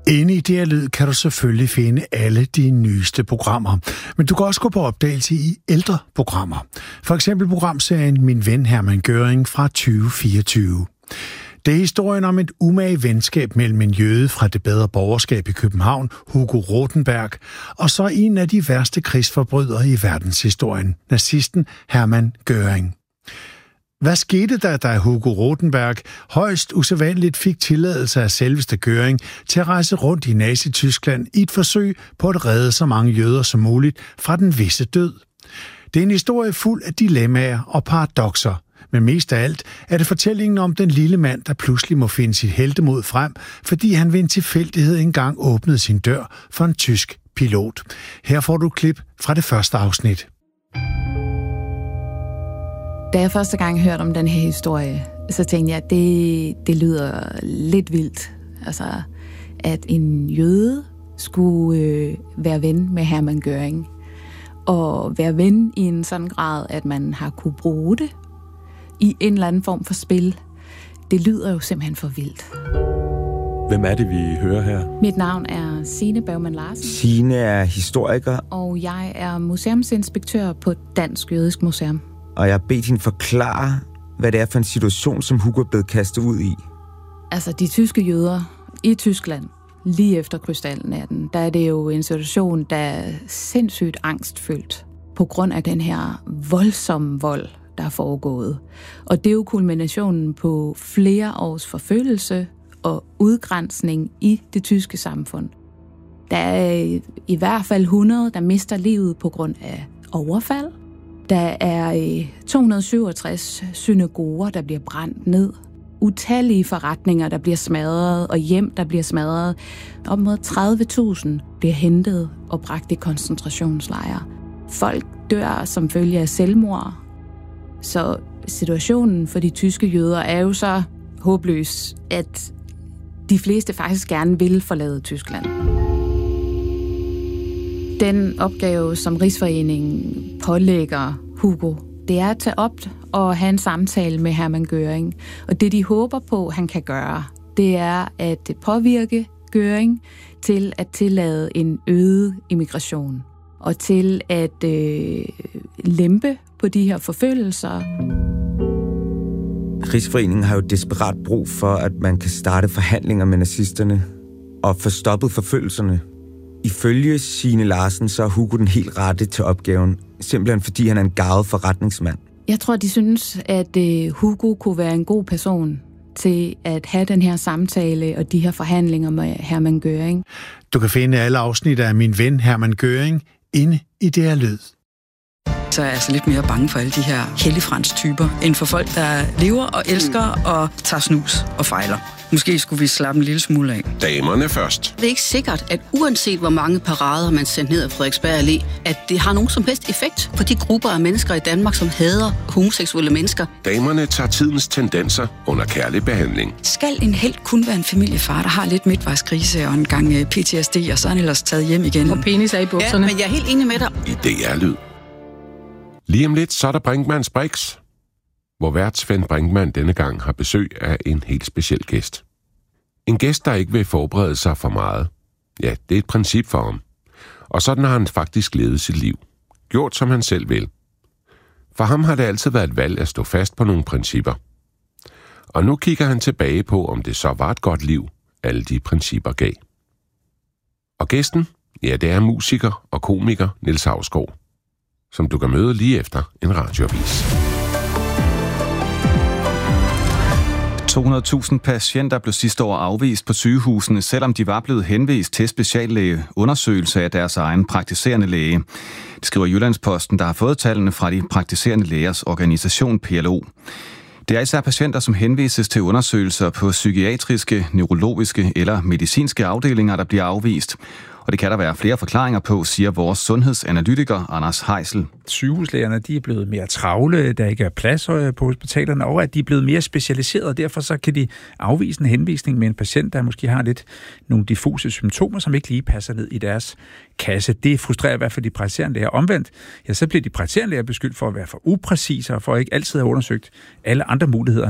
Inde i DR Lyd kan du selvfølgelig finde alle de nyeste programmer, men du kan også gå på opdagelse i ældre programmer. For eksempel programserien Min ven Hermann Göring fra 2024. Det er historien om et umage venskab mellem en jøde fra det bedre borgerskab i København, Hugo Rotenberg, og så en af de værste krigsforbrydere i verdenshistorien, nazisten Hermann Göring. Hvad skete der, da Hugo Rotenberg højst usædvanligt fik tilladelse af selveste Göring til at rejse rundt i Nazi-Tyskland i et forsøg på at redde så mange jøder som muligt fra den visse død? Det er en historie fuld af dilemmaer og paradokser, men mest af alt er det fortællingen om den lille mand, der pludselig må finde sit heltemod frem, fordi han ved en tilfældighed engang åbnede sin dør for en tysk pilot. Her får du et klip fra det første afsnit. Da jeg første gang hørte om den her historie, så tænkte jeg, at det lyder lidt vildt. Altså, at en jøde skulle være ven med Hermann Göring. Og være ven i en sådan grad, at man har kunne bruge det i en eller anden form for spil. Det lyder jo simpelthen for vildt. Hvem er det, vi hører her? Mit navn er Signe Bergman Larsen. Signe er historiker. Og jeg er museumsinspektør på Dansk Jødisk Museum. Og jeg har bedt hende forklare, hvad det er for en situation, som Hugo er blevet kastet ud i. Altså, de tyske jøder i Tyskland, lige efter krystalnatten, der er det jo en situation, der er sindssygt angstfyldt på grund af den her voldsomme vold, der er foregået. Og det er jo kulminationen på flere års forfølgelse og udgrænsning i det tyske samfund. Der er i hvert fald 100, der mister livet på grund af overfald. Der er 267 synagoger, der bliver brændt ned. Utallige forretninger, der bliver smadret, og hjem, der bliver smadret. Op mod 30.000 bliver hentet og bragt i koncentrationslejre. Folk dør som følge af selvmord. Så situationen for de tyske jøder er jo så håbløs, at de fleste faktisk gerne vil forlade Tyskland. Den opgave, som Rigsforeningen pålægger Hugo, det er at tage op og have en samtale med Hermann Göring. Og det, de håber på, han kan gøre, det er at påvirke Göring til at tillade en øget immigration og til at lempe på de her forfølgelser. Rigsforeningen har jo desperat brug for, at man kan starte forhandlinger med nazisterne og få stoppet forfølgelserne. Ifølge Signe Larsen, så er Hugo den helt rette til opgaven, simpelthen fordi han er en garvet forretningsmand. Jeg tror, de synes, at Hugo kunne være en god person til at have den her samtale og de her forhandlinger med Hermann Göring. Du kan finde alle afsnit af Min ven Hermann Göring inde i DR Lyd. Så er jeg altså lidt mere bange for alle de her helligfrans-typer, end for folk, der lever og elsker og tager snus og fejler. Måske skulle vi slappe en lille smule af. Damerne først. Det er ikke sikkert, at uanset hvor mange parader man sender ned af Frederiksberg Allé, at det har nogen som helst effekt på de grupper af mennesker i Danmark, som hader homoseksuelle mennesker. Damerne tager tidens tendenser under kærlig behandling. Skal en helt kun være en familiefar, der har lidt midtvejskrise og en gang PTSD, og så er han ellers taget hjem igen? Og penis er i bukserne. Ja, men jeg er helt enig med dig. I DR Lyd. Lige om lidt, så er der Brinkmanns Brix, hvor vært Svend Brinkmann denne gang har besøg af en helt speciel gæst. En gæst, der ikke vil forberede sig for meget. Ja, det er et princip for ham. Og sådan har han faktisk levet sit liv. Gjort, som han selv vil. For ham har det altid været et valg at stå fast på nogle principper. Og nu kigger han tilbage på, om det så var et godt liv, alle de principper gav. Og gæsten, ja, det er musiker og komiker Niels Hausgaard, som du kan møde lige efter en radioavis. 200.000 patienter blev sidste år afvist på sygehusene, selvom de var blevet henvist til speciallægeundersøgelse af deres egen praktiserende læge. Det skriver Jyllandsposten, der har fået tallene fra de praktiserende lægers organisation PLO. Det er især patienter, som henvises til undersøgelser på psykiatriske, neurologiske eller medicinske afdelinger, der bliver afvist. Og det kan der være flere forklaringer på, siger vores sundhedsanalytiker Anders Heisel. Sygehuslægerne, de er blevet mere travle, der ikke er plads på hospitalerne, og at de er blevet mere specialiserede, og derfor så kan de afvise en henvisning med en patient, der måske har nogle diffuse symptomer, som ikke lige passer ned i deres kasse. Det frustrerer i hvert fald de praktiserende læger. Omvendt, ja, så bliver de praktiserende læger beskyldt for at være for upræcise og for ikke altid at have undersøgt alle andre muligheder